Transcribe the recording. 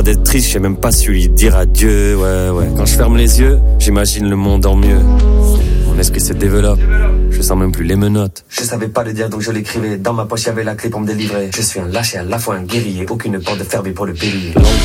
d'être triste, j'ai même pas su lui dire adieu, ouais. Quand je ferme les yeux, j'imagine le monde en mieux. Mon esprit se développe, je sens même plus les menottes. Je savais pas le dire donc je l'écrivais. Dans ma poche y'avait la clé pour me délivrer. Je suis un lâche et à la fois un guerrier. Aucune porte de fermée pour le bélier. Longue